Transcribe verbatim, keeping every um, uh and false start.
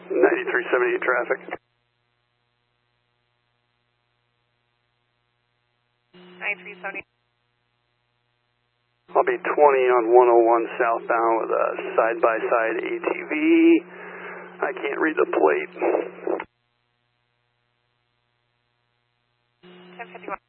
ninety-three seventy-eight traffic. ninety-three seventy. I'll be twenty on one oh one southbound with a side-by-side A T V. I can't read the plate. ten fifty-one.